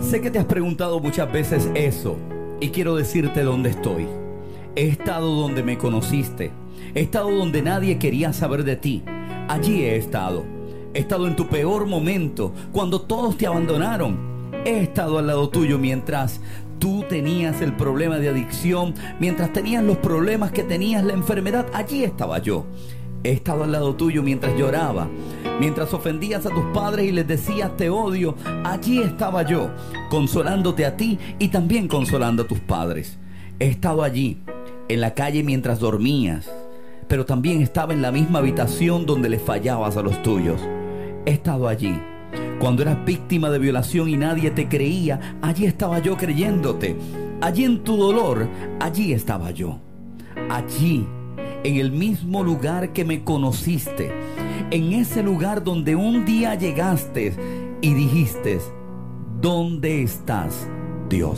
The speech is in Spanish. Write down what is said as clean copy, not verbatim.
Sé que te has preguntado muchas veces eso, y quiero decirte dónde estoy. He estado donde me conociste. He estado donde nadie quería saber de ti. Allí he estado. He estado en tu peor momento, cuando todos te abandonaron. He estado al lado tuyo mientras tú tenías el problema de adicción, mientras tenías los problemas que tenías, la enfermedad. Allí estaba yo. He estado al lado tuyo mientras lloraba, mientras ofendías a tus padres y les decías te odio. Allí estaba yo, consolándote a ti y también consolando a tus padres. He estado allí, en la calle mientras dormías, pero también estaba en la misma habitación donde le fallabas a los tuyos. He estado allí cuando eras víctima de violación y nadie te creía. Allí estaba yo creyéndote. Allí en tu dolor, allí estaba yo. Allí, en el mismo lugar que me conociste, en ese lugar donde un día llegaste y dijiste: ¿dónde estás, Dios?